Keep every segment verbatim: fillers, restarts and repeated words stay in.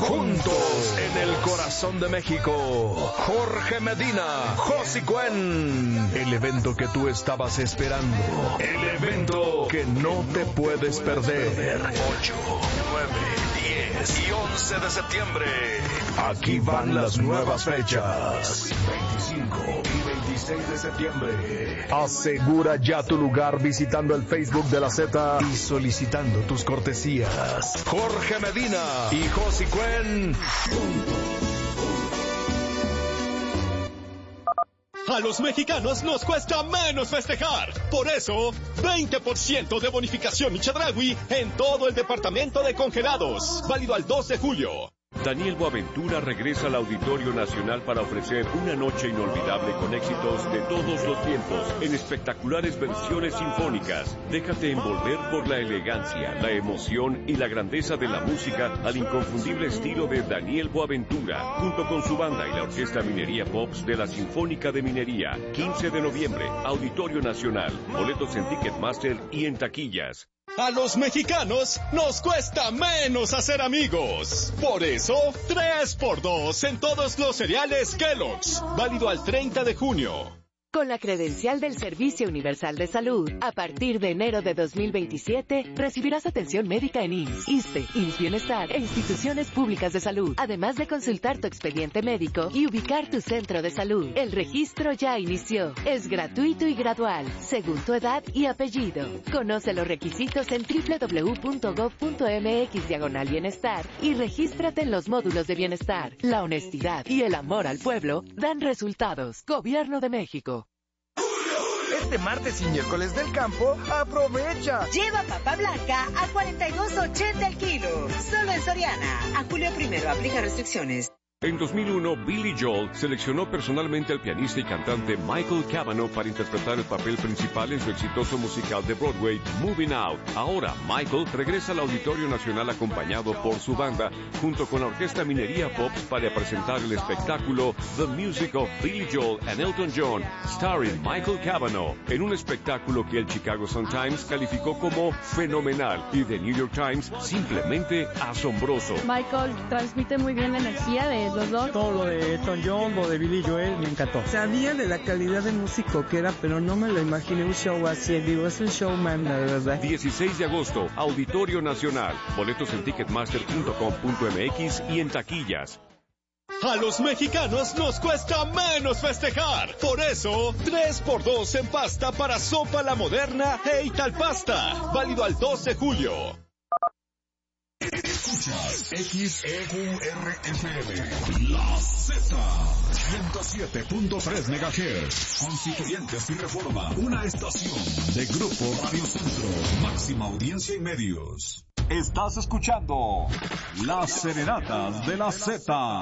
Juntos en el corazón de México, Jorge Medina, Josi Cuen. El evento que tú estabas esperando. El evento que no te puedes perder. ocho, nueve, diez y once de septiembre. Aquí van las nuevas fechas. veinticinco y veintiséis de septiembre. Asegura ya tu lugar visitando el Facebook de la Z y solicitando tus cortesías. Jorge Medina y Josi Cuen. A los mexicanos nos cuesta menos festejar. Por eso, veinte por ciento de bonificación y Chedraui en todo el departamento de congelados. Válido al dos de julio. Daniel Boaventura regresa al Auditorio Nacional para ofrecer una noche inolvidable con éxitos de todos los tiempos en espectaculares versiones sinfónicas. Déjate envolver por la elegancia, la emoción y la grandeza de la música al inconfundible estilo de Daniel Boaventura, junto con su banda y la Orquesta Minería Pops de la Sinfónica de Minería. quince de noviembre, Auditorio Nacional. Boletos en Ticketmaster y en taquillas. A los mexicanos nos cuesta menos hacer amigos. Por eso, tres por dos en todos los cereales Kellogg's. Válido al treinta de junio. Con la credencial del Servicio Universal de Salud, a partir de enero de dos mil veintisiete, recibirás atención médica en I M S S, ISSSTE, I M S S Bienestar e instituciones públicas de salud, además de consultar tu expediente médico y ubicar tu centro de salud. El registro ya inició. Es gratuito y gradual, según tu edad y apellido. Conoce los requisitos en doble u doble u doble u punto gob punto eme equis diagonal bienestar y regístrate en los módulos de bienestar. La honestidad y el amor al pueblo dan resultados. Gobierno de México. Este martes y miércoles del campo, aprovecha. Lleva papa blanca a cuarenta y dos ochenta el kilo. Solo en Soriana. A julio primero aplica restricciones. En dos mil uno, Billy Joel seleccionó personalmente al pianista y cantante Michael Cavanaugh para interpretar el papel principal en su exitoso musical de Broadway, Moving Out. Ahora, Michael regresa al Auditorio Nacional acompañado por su banda, junto con la Orquesta Minería Pops para presentar el espectáculo The Music of Billy Joel and Elton John, starring Michael Cavanaugh, en un espectáculo que el Chicago Sun-Times calificó como fenomenal y The New York Times simplemente asombroso. Michael transmite muy bien la energía de los dos. Todo lo de Elton John, lo de Billy Joel, me encantó. Sabía de la calidad de músico que era, pero no me lo imaginé un show así. Digo, es un showman, la verdad. dieciséis de agosto, Auditorio Nacional. Boletos en ticketmaster punto com punto eme equis y en taquillas. A los mexicanos nos cuesta menos festejar. Por eso, tres por dos en pasta para Sopa La Moderna e Italpasta. Válido al dos de julio. Escuchas X E U R F M, La Z, ciento siete punto tres megahertz, Constituyentes y Reforma, una estación de Grupo Radio Centro, máxima audiencia y medios. Estás escuchando Las Serenatas de la Z.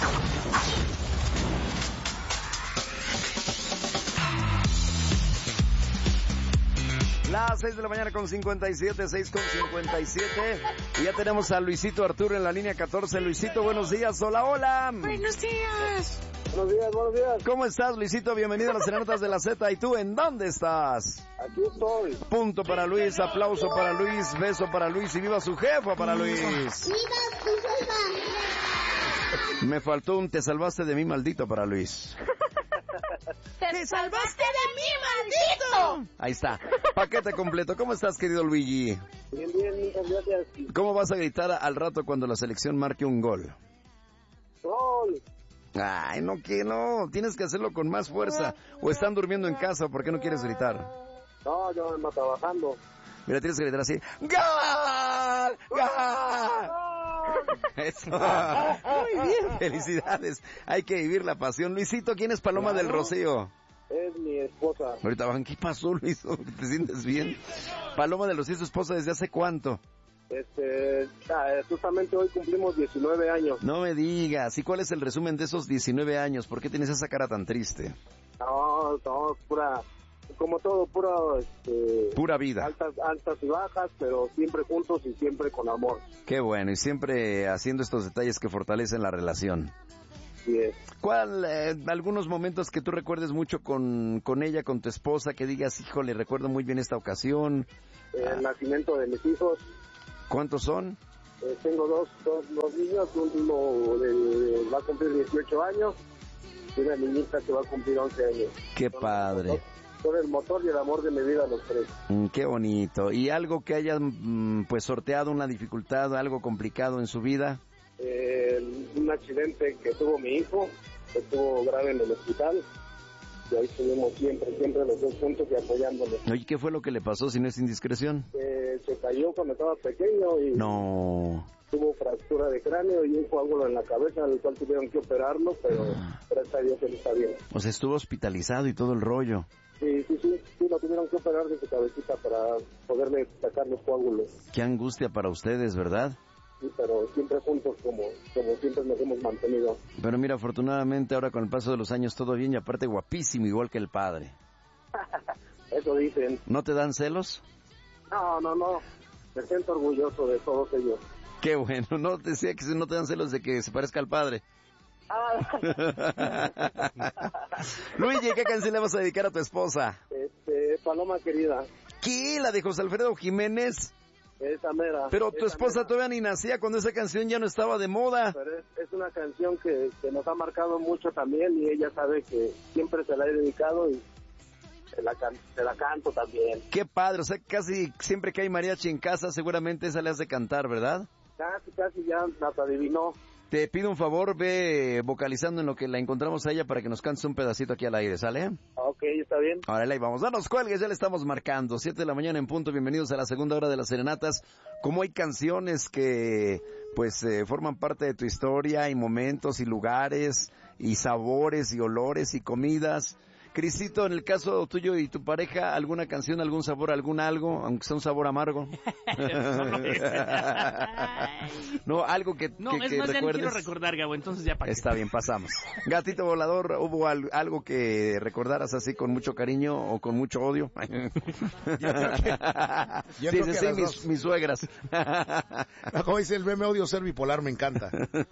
Las seis de la mañana con cincuenta y siete, seis con cincuenta y siete. Y ya tenemos a Luisito Arturo en la línea catorce. Luisito, buenos días. Hola, hola. Buenos días. Buenos días, buenos días. ¿Cómo estás, Luisito? Bienvenido a las Serenatas de la Z. ¿Y tú en dónde estás? Aquí estoy. Punto para Luis, aplauso para Luis, beso para Luis y viva su jefa para Luis. ¡Viva su jefa! Me faltó un te salvaste de mí maldito para Luis. ¡Te salvaste de mí, maldito! Ahí está, paquete completo. ¿Cómo estás, querido Luigi? Bien, bien, muchas gracias. ¿Cómo vas a gritar al rato cuando la selección marque un gol? ¡Gol! Ay, no, que no, tienes que hacerlo con más fuerza. O están durmiendo en casa, ¿por qué no quieres gritar? No, yo ando trabajando. Mira, tienes que gritar así. ¡Gol! ¡Gol! Eso. Muy bien, felicidades. Hay que vivir la pasión. Luisito, ¿quién es Paloma claro. del Rocío? Es mi esposa. Ahorita van, ¿qué pasó, Luiso? ¿Te sientes bien? Paloma del Rocío, ¿su esposa desde hace cuánto? Este, justamente hoy cumplimos diecinueve años. No me digas. ¿Y cuál es el resumen de esos diecinueve años? ¿Por qué tienes esa cara tan triste? No, no, pura, como todo, pura, este, pura vida. Altas, altas y bajas, pero siempre juntos y siempre con amor. Qué bueno, y siempre haciendo estos detalles que fortalecen la relación. Sí es. ¿Cuál, eh, algunos momentos que tú recuerdes mucho con, con ella, con tu esposa, que digas, híjole, recuerdo muy bien esta ocasión? El ah. nacimiento de mis hijos. ¿Cuántos son? Eh, tengo dos, dos, dos niños, uno de, de, va a cumplir dieciocho años y una niñita que va a cumplir once años. Qué son padre. Son el motor y el amor de mi vida los tres. Mm, qué bonito. ¿Y algo que haya mm, pues sorteado una dificultad, algo complicado en su vida? Eh, un accidente que tuvo mi hijo, que estuvo grave en el hospital. Y ahí estuvimos siempre, siempre los dos juntos y apoyándole. Oye, ¿qué fue lo que le pasó, si no es indiscreción? Eh, se cayó cuando estaba pequeño y no. tuvo fractura de cráneo y un coágulo en la cabeza, al cual tuvieron que operarlo, pero ah. gracias a Dios él está bien. O sea, estuvo hospitalizado y todo el rollo. Sí, sí, sí, sí, lo tuvieron que operar de su cabecita para poderle sacar los coágulos. Qué angustia para ustedes, ¿verdad? Sí, pero siempre juntos como, como siempre nos hemos mantenido. Pero mira, afortunadamente ahora con el paso de los años todo bien y aparte guapísimo, igual que el padre. Eso dicen. ¿No te dan celos? No, no, no. Me siento orgulloso de todos ellos. Qué bueno. No te decía que no te dan celos de que se parezca al padre. Ah. Luigi, ¿qué canción le vas a dedicar a tu esposa? Este, Paloma Querida. ¿Qué? ¿La de José Alfredo Jiménez? Esa mera. Pero tu esa esposa mera. Todavía ni nacía cuando esa canción ya no estaba de moda. Pero es, es una canción que, que nos ha marcado mucho también y ella sabe que siempre se la he dedicado y se la, can, se la canto también. Qué padre, o sea, casi siempre que hay mariachi en casa seguramente esa le has de cantar, ¿verdad? Casi, casi ya las adivinó. Te pido un favor, ve vocalizando en lo que la encontramos a ella para que nos cantes un pedacito aquí al aire, ¿sale? Ok, está bien. Ahora ahí vamos, danos cuelgues, ya le estamos marcando, siete de la mañana en punto, bienvenidos a la segunda hora de las serenatas. Como hay canciones que pues eh, forman parte de tu historia, y momentos, y lugares, y sabores, y olores, y comidas. Crisito, en el caso tuyo y tu pareja, ¿alguna canción, algún sabor, algún algo, aunque sea un sabor amargo? No, algo que, no, que, es que más, recuerdes. Ya no quiero recordar, Gabo, entonces ya para Está bien, pasamos. Gatito Volador, ¿hubo al, algo que recordaras así con mucho cariño o con mucho odio? Yo creo que, yo sí, creo sí, que sí, las mis, dos. mis suegras. No, como dice el meme, odio ser bipolar, me encanta.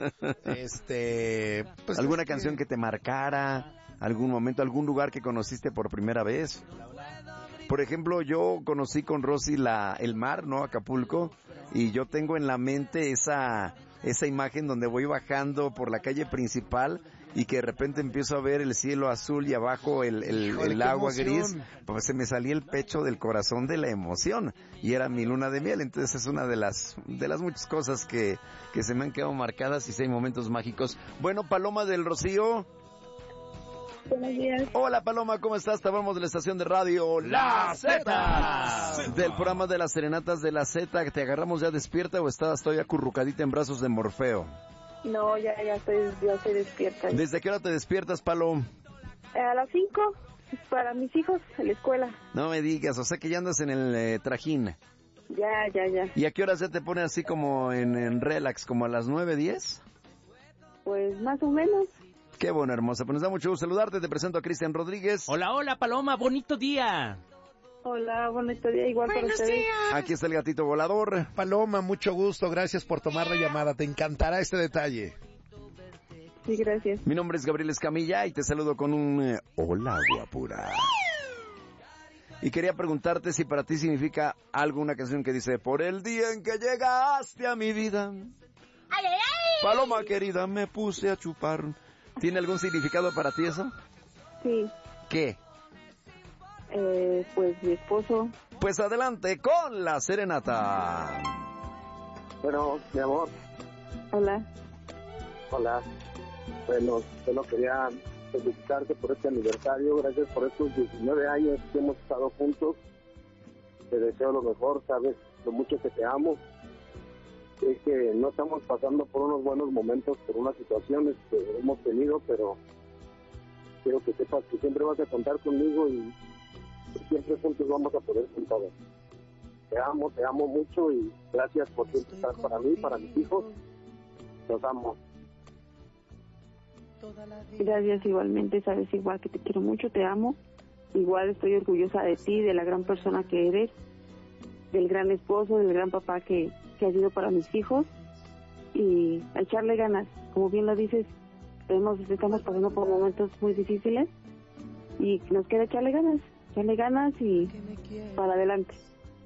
Este, pues, ¿alguna canción que... que te marcara? ¿Algún momento, algún lugar que conociste por primera vez? Por ejemplo, yo conocí con Rosy la, el mar, ¿no? Acapulco, y yo tengo en la mente esa, esa imagen donde voy bajando por la calle principal y que de repente empiezo a ver el cielo azul y abajo el, el, Joder, el agua emoción. gris, pues se me salía el pecho del corazón de la emoción, y era mi luna de miel. Entonces es una de las, de las muchas cosas que, que se me han quedado marcadas y sí hay momentos mágicos. Bueno, Paloma del Rocío. Buenos días. Hola Paloma, ¿cómo estás? Te hablamos de la estación de radio La Z, del programa de las serenatas de la Z. ¿Te agarramos ya despierta o estabas todavía acurrucadita en brazos de Morfeo? No, ya, ya estoy, ya estoy despierta. ¿Desde qué hora te despiertas, Paloma? A las cinco, para mis hijos, en la escuela. No me digas, o sea que ya andas en el eh, trajín. Ya, ya, ya. ¿Y a qué hora se te pone así como en, en relax, como a las nueve, diez? Pues más o menos. Qué bueno, hermosa. Pues nos da mucho gusto saludarte. Te presento a Cristian Rodríguez. Hola, hola, Paloma. Bonito día. Hola, bonito día. Igual para ustedes. Días. Aquí está el gatito volador. Paloma, mucho gusto. Gracias por tomar la llamada. Te encantará este detalle. Sí, gracias. Mi nombre es Gabriel Escamilla y te saludo con un eh, hola, guapura. Y quería preguntarte si para ti significa algo una canción que dice: por el día en que llegaste a mi vida, ay, ay, ay. Paloma querida, me puse a chupar. ¿Tiene algún significado para ti eso? Sí. ¿Qué? Eh, pues mi esposo. Pues adelante con la serenata. Bueno, mi amor. Hola. Hola. Bueno, solo quería felicitarte por este aniversario. Gracias por estos diecinueve años que hemos estado juntos. Te deseo lo mejor, sabes lo mucho que te amo. Es que no estamos pasando por unos buenos momentos, por unas situaciones que hemos tenido, pero quiero que sepas que siempre vas a contar conmigo y siempre juntos vamos a poder con todo. Te amo, te amo mucho y gracias por siempre estar para mí, para mis hijos. Los amo. Gracias igualmente, sabes igual que te quiero mucho, te amo. Igual estoy orgullosa de ti, de la gran persona que eres, del gran esposo, del gran papá que que ha sido para mis hijos, y a echarle ganas. Como bien lo dices, hemos, estamos pasando por momentos muy difíciles y nos queda echarle ganas, echarle ganas y para adelante.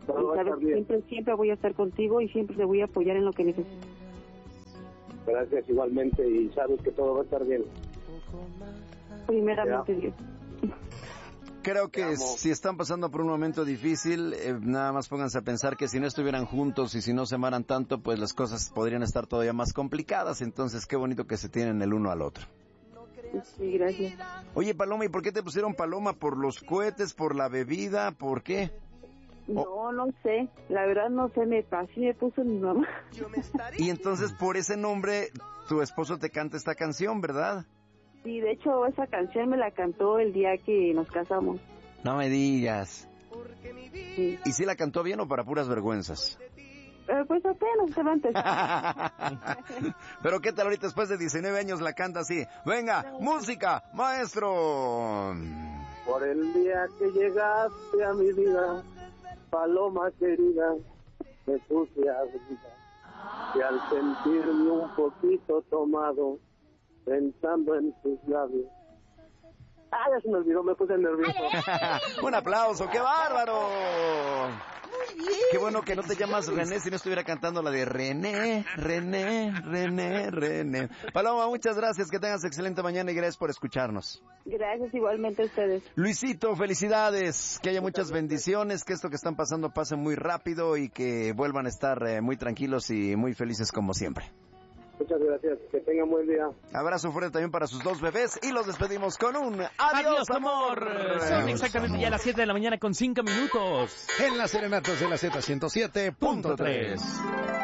Todo y va a sabes estar que bien. siempre, siempre voy a estar contigo y siempre te voy a apoyar en lo que necesites. Gracias igualmente y sabes que todo va a estar bien. Primeramente Dios. Creo que si están pasando por un momento difícil, eh, nada más pónganse a pensar que si no estuvieran juntos y si no se amaran tanto, pues las cosas podrían estar todavía más complicadas. Entonces, qué bonito que se tienen el uno al otro. Sí, gracias. Oye, Paloma, ¿y por qué te pusieron Paloma? ¿Por los cohetes? ¿Por la bebida? ¿Por qué? No, no sé. La verdad no sé, me así me puso mi mamá. Y entonces, por ese nombre, tu esposo te canta esta canción, ¿verdad? Sí, de hecho, esa canción me la cantó el día que nos casamos. No me digas. Sí. ¿Y si la cantó bien o para puras vergüenzas? Eh, pues apenas se va a empezar. Pero qué tal ahorita después de diecinueve años la canta así. Venga, música, maestro. Por el día que llegaste a mi vida, paloma querida, me puse a brillar. Y al sentirme un poquito tomado, pensando en tus labios. Ah, ya se me olvidó, me puse nervioso. Un aplauso, qué bárbaro. Muy bien. Qué bueno que no te llamas René si no estuviera cantando la de René, René, René, René. Paloma, muchas gracias, que tengas excelente mañana y gracias por escucharnos. Gracias igualmente a ustedes. Luisito, felicidades, que haya muchas bendiciones, que esto que están pasando pase muy rápido y que vuelvan a estar eh, muy tranquilos y muy felices como siempre. Muchas gracias, que tengan buen día. Abrazo fuerte también para sus dos bebés y los despedimos con un adiós, adiós amor. Son exactamente ya las siete de la mañana con cinco minutos. En las serenatas de la Z ciento siete punto tres.